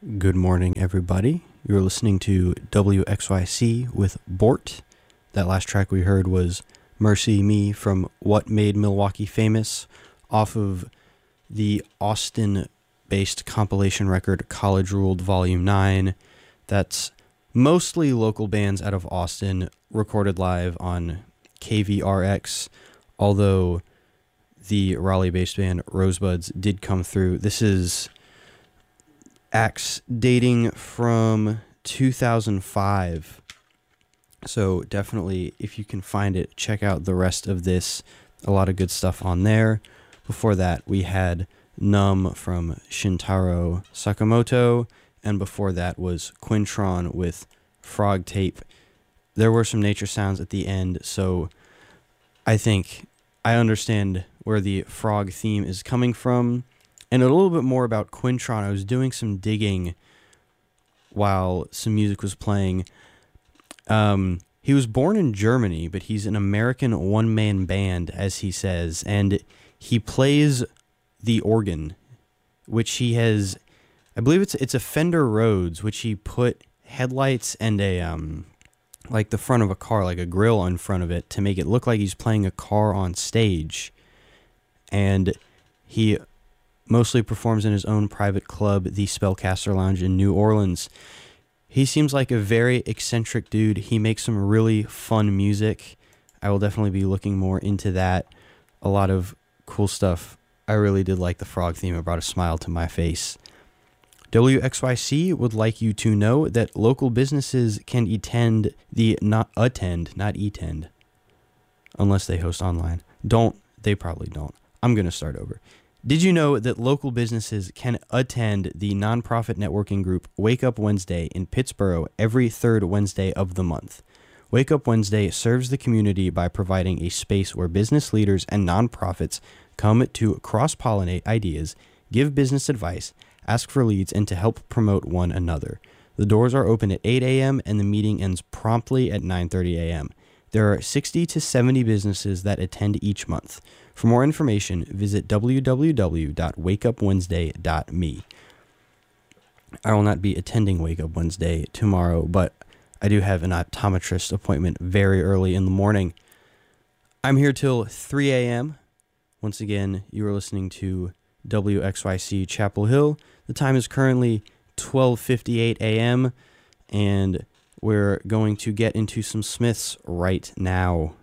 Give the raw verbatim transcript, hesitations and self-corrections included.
Good morning, everybody. You're listening to W X Y C with Bort. That last track we heard was Mercy Me from What Made Milwaukee Famous off of the Austin-based compilation record College Ruled Volume nine. That's mostly local bands out of Austin recorded live on K V R X, although the Raleigh-based band Rosebuds did come through. This is acts dating from two thousand five. So definitely, if you can find it, check out the rest of this. A lot of good stuff on there. Before that, we had Numb from Shintaro Sakamoto. And before that was Quintron with Frog Tape. There were some nature sounds at the end, so I think I understand where the frog theme is coming from. And a little bit more about Quintron. I was doing some digging while some music was playing. Um, he was born in Germany, but he's an American one-man band, as he says, and he plays the organ, which he has, I believe it's it's a Fender Rhodes, which he put headlights and a um like the front of a car, like a grill in front of it, to make it look like he's playing a car on stage. And he mostly performs in his own private club, the Spellcaster Lounge in New Orleans. He seems like a very eccentric dude. He makes some really fun music. I will definitely be looking more into that. A lot of cool stuff. I really did like the frog theme. It brought a smile to my face. W X Y C would like you to know that local businesses can attend the, not attend, not attend, unless they host online. Don't, they probably don't. I'm going to start over. Did you know that local businesses can attend the nonprofit networking group Wake Up Wednesday in Pittsboro every third Wednesday of the month? Wake Up Wednesday serves the community by providing a space where business leaders and nonprofits come to cross-pollinate ideas, give business advice, ask for leads, and to help promote one another. The doors are open at eight a.m. and the meeting ends promptly at nine thirty a.m. There are sixty to seventy businesses that attend each month. For more information, visit w w w dot wake up wednesday dot m e. I will not be attending Wake Up Wednesday tomorrow, but I do have an optometrist appointment very early in the morning. I'm here till three a.m. Once again, you are listening to W X Y C Chapel Hill. The time is currently twelve fifty-eight a.m., and we're going to get into some Smiths right now.